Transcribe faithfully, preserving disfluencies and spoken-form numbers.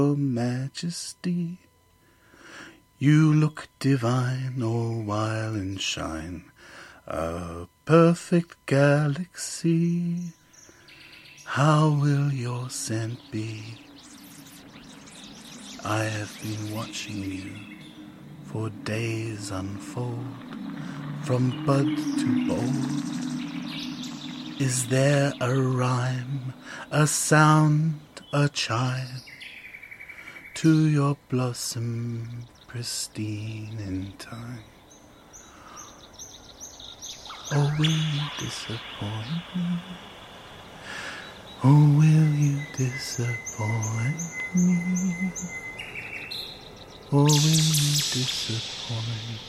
Your Majesty, you look divine, all while in shine, a perfect galaxy. How will your scent be? I have been watching you for days unfold, from bud to bold. Is there a rhyme, a sound, a chime to your blossom pristine in time? Or will you disappoint me? Or will you disappoint me? Or will you disappoint